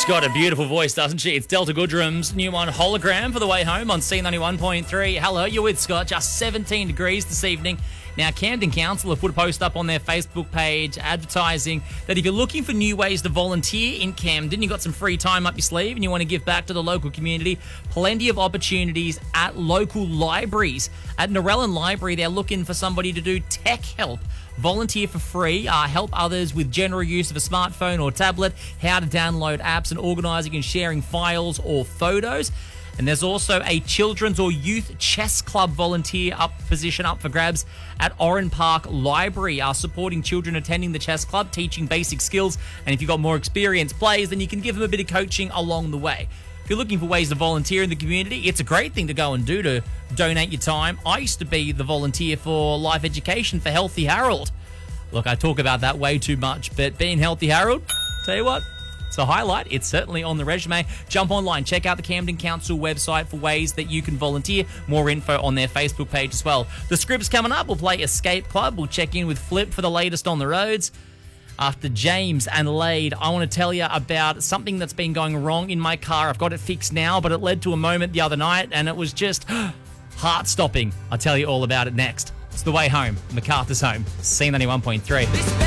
She's got a beautiful voice, doesn't she? It's Delta Goodrum's new one, Hologram, for the way home on C91.3. Hello, you're with Scott. Just 17 degrees this evening. Now, Camden Council have put a post up on their Facebook page advertising that if you're looking for new ways to volunteer in Camden, you've got some free time up your sleeve and you want to give back to the local community, plenty of opportunities at local libraries. At Narellan Library, they're looking for somebody to do tech help. Volunteer for free, help others with general use of a smartphone or tablet, how to download apps and organising and sharing files or photos. And there's also a children's or youth chess club volunteer position up for grabs at Oran Park Library, supporting children attending the chess club, teaching basic skills. And if you've got more experienced players, then you can give them a bit of coaching along the way. If you're looking for ways to volunteer in the community, it's a great thing to go and do to donate your time. I used to be the volunteer for life education for Healthy Harold. Look, I talk about that way too much, but being Healthy Harold, tell you what, it's a highlight. It's certainly on the resume. Jump online, check out the Camden Council website for ways that you can volunteer. More info on their Facebook page as well. The script's coming up. We'll play Escape Club. We'll check in with Flip for the latest on the roads. After James and Lade, I want to tell you about something that's been going wrong in my car. I've got it fixed now, but it led to a moment the other night, and it was just heart-stopping. I'll tell you all about it next. It's The Way Home, MacArthur's Home, C91.3.